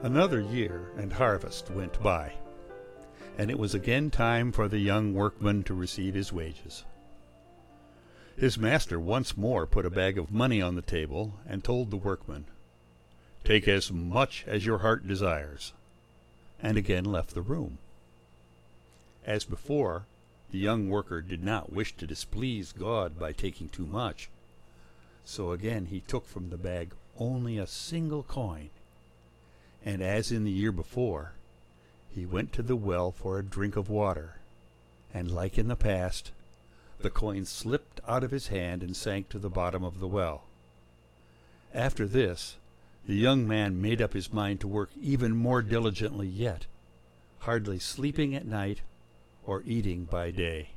Another year and harvest went by, and it was again time for the young workman to receive his wages. His master once more put a bag of money on the table and told the workman, "Take as much as your heart desires," and again left the room. As before, the young worker did not wish to displease God by taking too much, so again he took from the bag only a single coin, and as in the year before, he went to the well for a drink of water, and like in the past, the coin slipped out of his hand and sank to the bottom of the well. After this, the young man made up his mind to work even more diligently yet, hardly sleeping at night or eating by day.